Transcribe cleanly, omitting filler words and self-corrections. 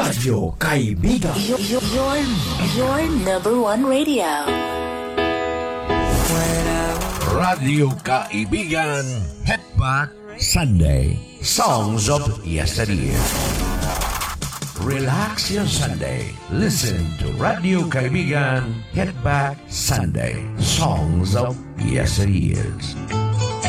Radyo Kaibigan. Your number one radio. Radyo Kaibigan. Headback Sunday. Songs of Yesteryear. Relax your Sunday. Listen to Radio Kaibigan. Headback Sunday. Songs of Yesteryears.